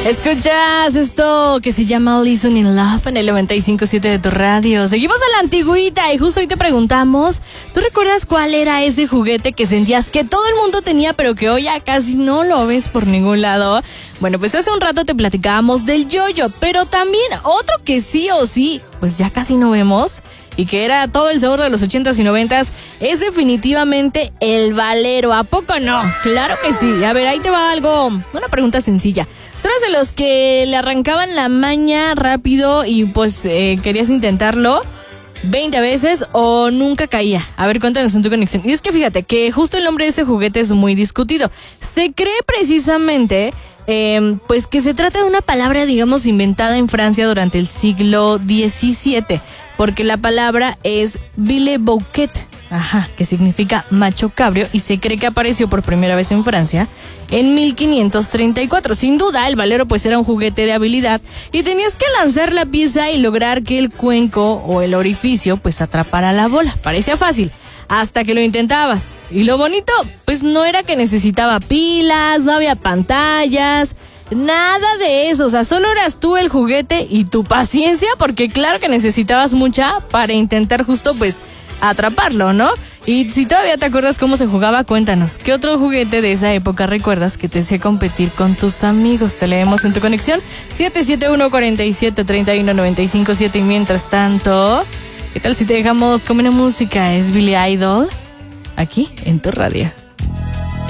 Escuchas esto que se llama Listen in Love en el 95.7 de tu radio. Seguimos a la antigüita y justo hoy te preguntamos, ¿tú recuerdas cuál era ese juguete que sentías que todo el mundo tenía pero que hoy ya casi no lo ves por ningún lado? Bueno, pues hace un rato te platicábamos del yo-yo, pero también otro que sí o sí, pues ya casi no vemos y que era todo el sabor de los 80s y 90s, es definitivamente el valero. ¿A poco no? Claro que sí. A ver, ahí te va algo, una pregunta sencilla. ¿Tú eres de los que le arrancaban la maña rápido y pues querías intentarlo 20 veces o nunca caía? A ver, cuéntanos en tu conexión. Y es que fíjate que justo el nombre de ese juguete es muy discutido. Se cree precisamente pues que se trata de una palabra, digamos, inventada en Francia durante el siglo XVII, porque la palabra es villebouquet, que significa macho cabrio, y se cree que apareció por primera vez en Francia en 1534. Sin duda, el valero pues era un juguete de habilidad y tenías que lanzar la pieza y lograr que el cuenco o el orificio pues atrapara la bola. Parecía fácil hasta que lo intentabas. Y lo bonito pues no era que necesitaba pilas, no había pantallas, nada de eso. O sea, solo eras tú, el juguete y tu paciencia, porque claro que necesitabas mucha para intentar justo pues atraparlo, ¿no? Y si todavía te acuerdas cómo se jugaba, cuéntanos, ¿qué otro juguete de esa época recuerdas que te hacía competir con tus amigos? Te leemos en tu conexión 771-47-31-95-7. Y mientras tanto, ¿qué tal si te dejamos con una música? Es Billy Idol aquí en tu radio.